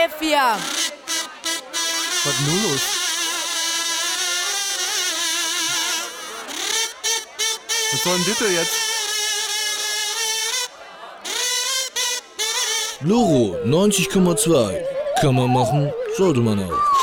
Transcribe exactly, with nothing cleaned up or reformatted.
Chef hier. Was nun los? Was soll denn das jetzt? Loro neunzig Komma zwei. Kann man machen, sollte man auch.